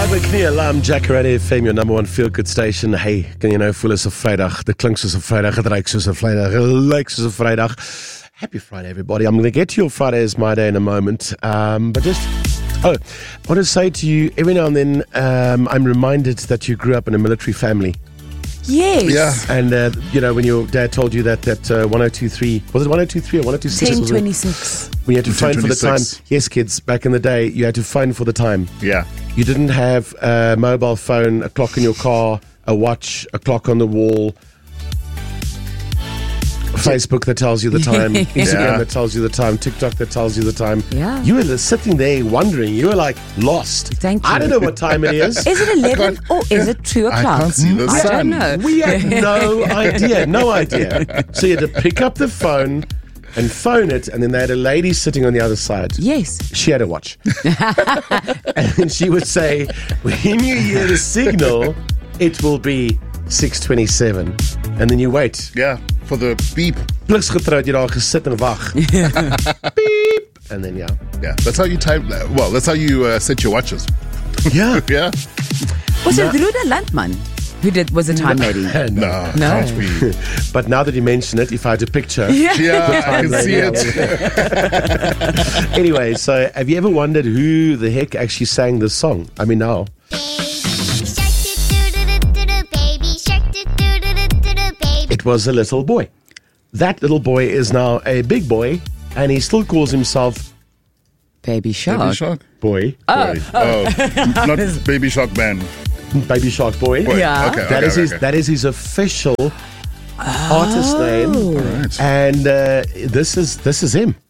Knie Alarm, Jacaranda FM, your number one feel-good station. Hey, kan jy nou voel as 'n Vrydag? Dit klink soos 'n Vrydag, het ryk soos 'n Vrydag, het lyk soos 'n Vrydag. Happy Friday, everybody. I'm going to get to your Friday as my day in a moment. But just, I want to say to you, every now and then, I'm reminded that you grew up in a military family. Yes. Yeah. And, when your dad told you that 1023, was it 1023 or 1026? 1026. When you had to phone for the time. 1026. Yes, kids, back in the day, you had to phone for the time. Yeah. You didn't have a mobile phone, a clock in your car, a watch, a clock on the wall, Facebook that tells you the time, Instagram that tells you the time, TikTok that tells you the time. Yeah. You were sitting there wondering. You were like lost. Thank you. I don't know what time it is. Is it 11 or is it 2 o'clock? I can't see the I sun. don't know. We had no idea. No idea. So you had to pick up the phone and phone it, and then they had a lady sitting on the other side. Yes. She had a watch. And she would say, when you hear the signal, it will be 6:27. And then you wait. Yeah. For the beep. Bliks getroud, jy daar gesit en wag. Beep. And then, yeah. Yeah. That's how you time. Well, that's how you set your watches. Yeah. Yeah. Was it Ruda Landman who was a time lady? No. No. Can't be. But now that you mention it, if I had a picture. Yeah, I can lady, see yeah. it. Anyway, so have you ever wondered who the heck actually sang this song? I mean, now. It was a little boy. That little boy is now a big boy, and he still calls himself Baby Shark. Baby Shark. Boy. Oh, not Baby Shark Man. Baby Shark Boy. Boy. Yeah. Okay. That is okay. that is his official artist name, Right. and this is him.